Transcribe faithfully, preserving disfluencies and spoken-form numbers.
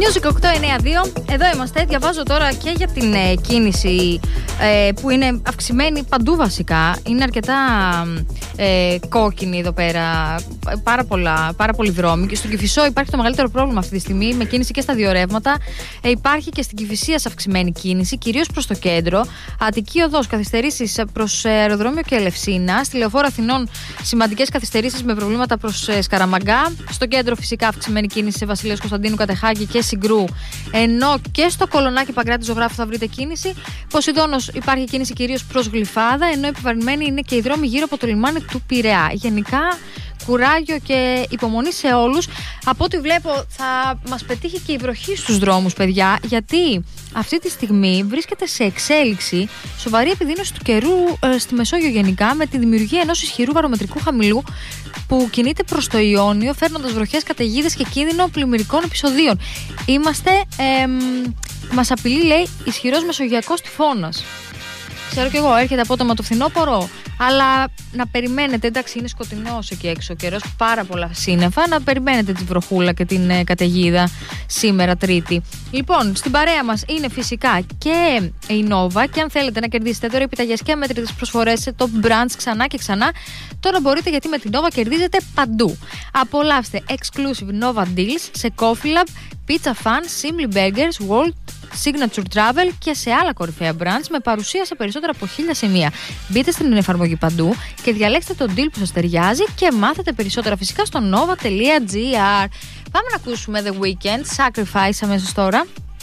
Music οκτώ εννιά δύο, εδώ είμαστε. Διαβάζω τώρα και για την ε, κίνηση ε, που είναι αυξημένη παντού βασικά. Είναι αρκετά ε, κόκκινη εδώ πέρα. Πάρα, πολλά, πάρα πολλοί δρόμοι. Και στον Κηφισό υπάρχει το μεγαλύτερο πρόβλημα αυτή τη στιγμή με κίνηση και στα δύο ρεύματα. Ε, υπάρχει και στην Κηφισίας αυξημένη κίνηση, κυρίως προς το κέντρο. Αττική οδός, καθυστερήσεις προς αεροδρόμιο και Ελευσίνα. Στη Λεωφόρο Αθηνών, σημαντικές καθυστερήσεις με προβλήματα προς ε, Σκαραμαγκά. Στο κέντρο, φυσικά, αυξημένη κίνηση σε Βασιλέως Κωνσταντίνου, Κατεχάκη και Συγκρού. Ενώ και στο Κολονάκι Παγκράτη Ζωγράφου θα βρείτε κίνηση. Ποσειδώνος υπάρχει κίνηση κυρίως προς Γλυφάδα, ενώ επιβαρυνμένη είναι και οι δρόμοι γύρω από το λιμάνι του Πειραιά. Γενικά, κουράγιο και υπομονή σε όλους. Από ό,τι βλέπω, θα μας πετύχει και η βροχή στους δρόμους, παιδιά, γιατί αυτή τη στιγμή βρίσκεται σε εξέλιξη σοβαρή επιδείνωση του καιρού ε, στη Μεσόγειο γενικά, με τη δημιουργία ενός ισχυρού βαρομετρικού χαμηλού που κινείται προς το Ιόνιο, φέρνοντας βροχές, καταιγίδες και κίνδυνο πλημμυρικών επεισοδίων. Είμαστε, ε, μας απειλεί, λέει, ισχυρός μεσογειακός τυφώνας. Ξέρω κι εγώ, έρχεται απότομα το φθινόπωρο, αλλά να περιμένετε, εντάξει, είναι σκοτεινός εκεί έξω ο καιρός, πάρα πολλά σύννεφα, να περιμένετε τη βροχούλα και την ε, καταιγίδα σήμερα Τρίτη. Λοιπόν, στην παρέα μας είναι φυσικά και η Nova, και αν θέλετε να κερδίσετε δώρο επιταγές και αμέτρητες προσφορές σε top brands ξανά και ξανά, τώρα μπορείτε, γιατί με την Nova κερδίζετε παντού. Απολαύστε exclusive Nova deals σε Coffee Lab, Pizza Fun, Simply Burgers, World, Signature Travel και σε άλλα κορυφαία brands με παρουσία σε περισσότερα από χίλια σημεία. Μπείτε στην εφαρμογή παντού και διαλέξτε τον deal που σας ταιριάζει και μάθετε περισσότερα φυσικά στο nova τελεία gr. Πάμε να ακούσουμε The Weeknd, Sacrifice, αμέσως τώρα.